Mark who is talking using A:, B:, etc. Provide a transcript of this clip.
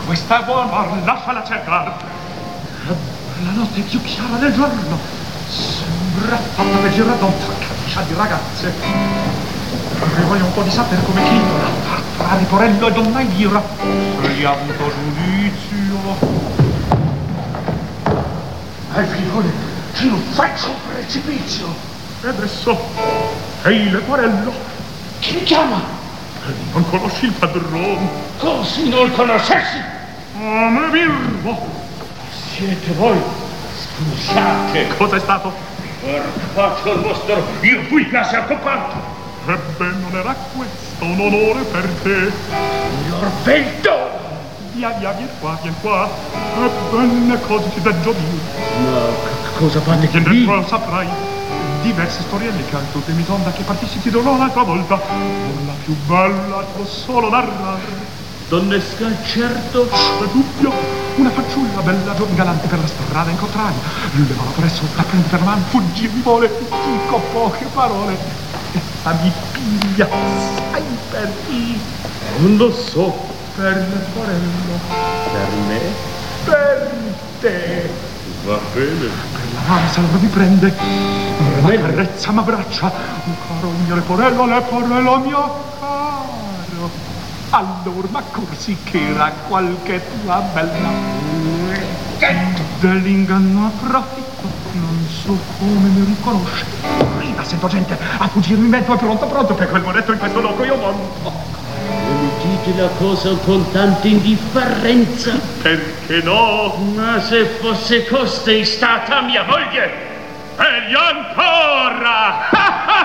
A: Questa è buona, lasciala cercare. La notte è più chiara del giorno. Sembra fatta per girare da un caccia di ragazze. E voglio un po' di sapere come titola. Tra Leporello e Donna Ira. Se gli ha avuto giudizio. Figlione, ci lo faccio un precipizio. E adesso? Ehi, Leporello.
B: Chi mi chiama?
A: Non conosci il padrone?
B: Come se non conoscessi?
A: Oh, me birbo.
B: Siete voi? Scusate.
A: Cosa è stato?
B: Portate al vostro, io fui quasi accompato.
A: Ebbene, non era questo un onore per te.
B: Signor Vento!
A: Via, vieni qua. Ebbene, cosa ti deggio dire?
B: Ma cosa fate
A: che
B: qui?
A: Dentro saprai. Diverse storielle che al tuo demitonda che partissi ti dirò un'altra volta. Non la più bella t'ho solo narrare.
B: Donnesca, certo.
A: È dubbio. Una fanciulla bella, galante per la strada incontrai. Lui levava presso, la prende per mano, fuggì mi vuole. Dico poche parole. Essa mi piglia, sai per chi?
B: Non lo so.
A: Per Leporello.
B: Per me?
A: Per te.
B: Va bene.
A: Per la mano se allora mi prende. Ma carezza, m'abbraccia. Caro mio Leporello mio caro. Allora, ma corsi che era qualche tua bella. Dell'inganno approfitto. Non so come mi riconosce. Prima sento gente a fuggirmi in mezzo. È pronto per quel monetto in questo loco io monto.
B: Mi dite la cosa con tanta indifferenza?
A: Perché no?
B: Ma se fosse costei stata mia moglie!
A: Meglio ancora!